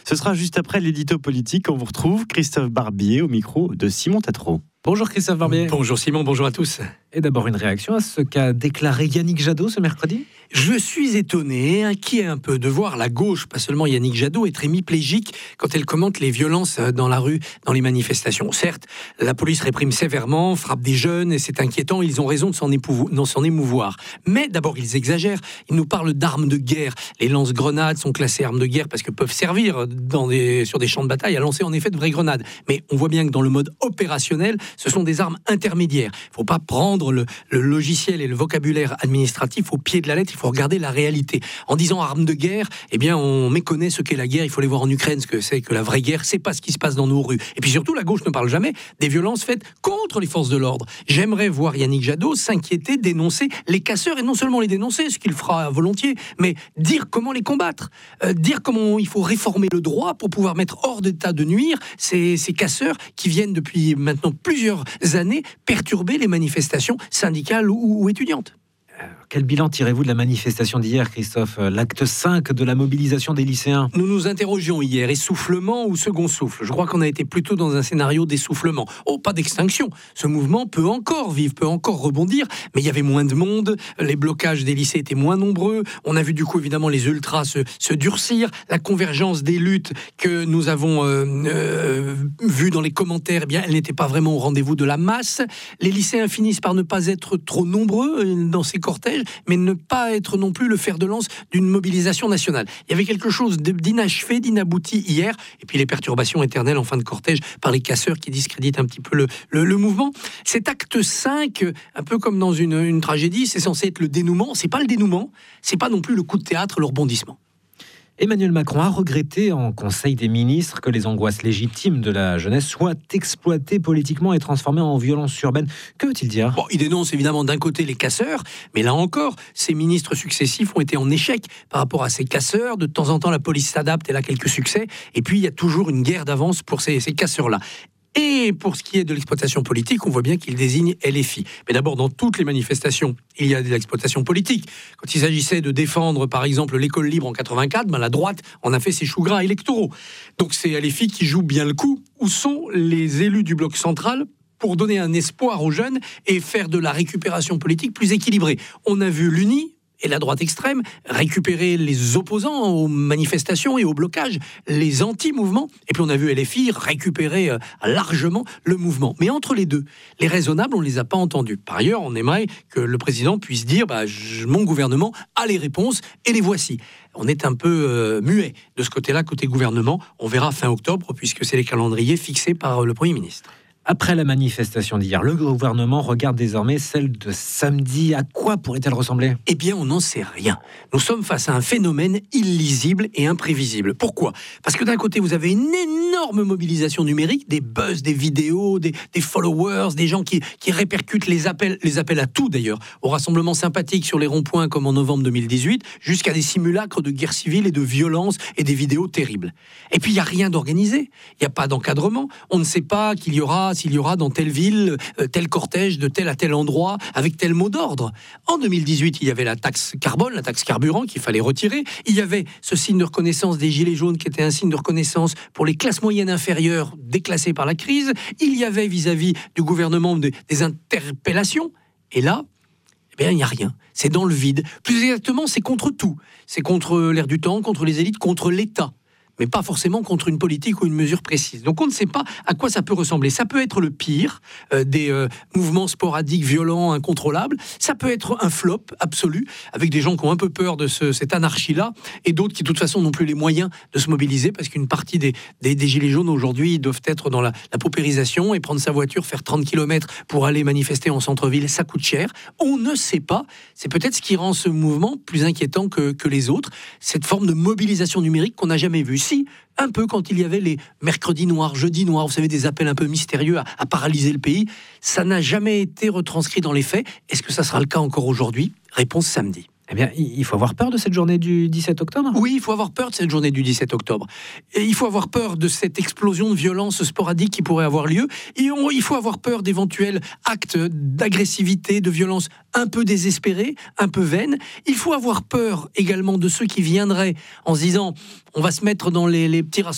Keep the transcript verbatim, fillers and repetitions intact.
Ce sera juste après l'édito politique. On vous retrouve Christophe Barbier au micro de Simon Tatro. Bonjour Christophe Barbier. Bonjour Simon, bonjour à tous. Et d'abord une réaction à ce qu'a déclaré Yannick Jadot ce mercredi. Je suis étonné, inquiet un peu de voir la gauche, pas seulement Yannick Jadot, être hémiplégique quand elle commente les violences dans la rue, dans les manifestations. Certes, la police réprime sévèrement, frappe des jeunes et c'est inquiétant, ils ont raison de s'en, épouvo- de s'en émouvoir. Mais d'abord, ils exagèrent, ils nous parlent d'armes de guerre. Les lance-grenades sont classées armes de guerre parce que peuvent servir dans des, sur des champs de bataille à lancer en effet de vraies grenades. Mais on voit bien que dans le mode opérationnel, ce sont des armes intermédiaires. Il ne faut pas prendre le, le logiciel et le vocabulaire administratif au pied de la lettre, il faut regarder la réalité. En disant armes de guerre, eh bien on méconnaît ce qu'est la guerre, il faut aller voir en Ukraine ce que c'est que la vraie guerre, c'est pas ce qui se passe dans nos rues. Et puis surtout, la gauche ne parle jamais des violences faites contre les forces de l'ordre. J'aimerais voir Yannick Jadot s'inquiéter, dénoncer les casseurs, et non seulement les dénoncer, ce qu'il fera volontiers, mais dire comment les combattre, euh, dire comment il faut réformer le droit pour pouvoir mettre hors d'état de nuire ces, ces casseurs qui viennent depuis maintenant plusieurs années perturber les manifestations syndicales ou, ou étudiantes. Quel bilan tirez-vous de la manifestation d'hier, Christophe ? L'acte cinq de la mobilisation des lycéens. Nous nous interrogions hier, essoufflement ou second souffle ? Je crois qu'on a été plutôt dans un scénario d'essoufflement. Oh, pas d'extinction. Ce mouvement peut encore vivre, peut encore rebondir, mais il y avait moins de monde, les blocages des lycées étaient moins nombreux, on a vu du coup évidemment les ultras se, se durcir, la convergence des luttes que nous avons euh, euh, vues dans les commentaires, eh bien, elle n'était pas vraiment au rendez-vous de la masse. Les lycéens finissent par ne pas être trop nombreux dans ces cortèges, mais ne pas être non plus le fer de lance d'une mobilisation nationale. Il y avait quelque chose d'inachevé, d'inabouti hier, et puis les perturbations éternelles en fin de cortège par les casseurs qui discréditent un petit peu le, le, le mouvement. Cet acte cinq, un peu comme dans une, une tragédie, c'est censé être le dénouement. C'est pas le dénouement, c'est pas non plus le coup de théâtre, le rebondissement. Emmanuel Macron a regretté en Conseil des ministres que les angoisses légitimes de la jeunesse soient exploitées politiquement et transformées en violence urbaine. Que veut-il dire ? Bon, il dénonce évidemment d'un côté les casseurs, mais là encore, ces ministres successifs ont été en échec par rapport à ces casseurs. De temps en temps, la police s'adapte, elle a quelques succès, et puis il y a toujours une guerre d'avance pour ces, ces casseurs-là. Et pour ce qui est de l'exploitation politique, on voit bien qu'il désigne L F I. Mais d'abord, dans toutes les manifestations, il y a de l'exploitation politique. Quand il s'agissait de défendre, par exemple, l'école libre en quatre-vingt-quatre, ben, la droite en a fait ses choux gras électoraux. Donc c'est L F I qui joue bien le coup. Où sont les élus du bloc central pour donner un espoir aux jeunes et faire de la récupération politique plus équilibrée ? On a vu l'U N I et la droite extrême récupérer les opposants aux manifestations et au blocage, les anti-mouvements. Et puis on a vu L F I récupérer euh, largement le mouvement. Mais entre les deux, les raisonnables, on ne les a pas entendus. Par ailleurs, on aimerait que le président puisse dire bah, « mon gouvernement a les réponses et les voici ». On est un peu euh, muet de ce côté-là, côté gouvernement. On verra fin octobre, puisque c'est les calendriers fixés par le Premier ministre. Après la manifestation d'hier, le gouvernement regarde désormais celle de samedi. À quoi pourrait-elle ressembler ? Eh bien, on n'en sait rien. Nous sommes face à un phénomène illisible et imprévisible. Pourquoi ? Parce que d'un côté, vous avez une énorme mobilisation numérique, des buzz, des vidéos, des, des followers, des gens qui, qui répercutent les appels, les appels à tout d'ailleurs, au rassemblement sympathique sur les ronds-points comme en novembre deux mille dix-huit, jusqu'à des simulacres de guerre civile et de violence et des vidéos terribles. Et puis, il n'y a rien d'organisé. Il n'y a pas d'encadrement. On ne sait pas qu'il y aura s'il y aura dans telle ville, euh, tel cortège de tel à tel endroit, avec tel mot d'ordre. En deux mille dix-huit, il y avait la taxe carbone, la taxe carburant qu'il fallait retirer. Il y avait ce signe de reconnaissance des gilets jaunes qui était un signe de reconnaissance pour les classes moyennes inférieures déclassées par la crise. Il y avait vis-à-vis du gouvernement des, des interpellations. Et là, eh bien, il n'y a rien. C'est dans le vide. Plus exactement, c'est contre tout. C'est contre l'air du temps, contre les élites, contre l'État. Mais pas forcément contre une politique ou une mesure précise. Donc on ne sait pas à quoi ça peut ressembler. Ça peut être le pire euh, des euh, mouvements sporadiques, violents, incontrôlables. Ça peut être un flop absolu, avec des gens qui ont un peu peur de ce, cette anarchie-là, et d'autres qui de toute façon n'ont plus les moyens de se mobiliser, parce qu'une partie des, des, des gilets jaunes aujourd'hui doivent être dans la, la paupérisation, et prendre sa voiture, faire trente kilomètres pour aller manifester en centre-ville, ça coûte cher. On ne sait pas. C'est peut-être ce qui rend ce mouvement plus inquiétant que, que les autres, cette forme de mobilisation numérique qu'on n'a jamais vue. Si, un peu quand il y avait les mercredis noirs, jeudis noirs, vous savez, des appels un peu mystérieux à, à paralyser le pays, ça n'a jamais été retranscrit dans les faits. Est-ce que ça sera le cas encore aujourd'hui ? Réponse samedi. Eh bien, il faut avoir peur de cette journée du dix-sept octobre ? Oui, il faut avoir peur de cette journée du dix-sept octobre. Et il faut avoir peur de cette explosion de violence sporadique qui pourrait avoir lieu. Et on, il faut avoir peur d'éventuels actes d'agressivité, de violence un peu désespérés, un peu vaines. Il faut avoir peur également de ceux qui viendraient en se disant on va se mettre dans les, les petits rassemblements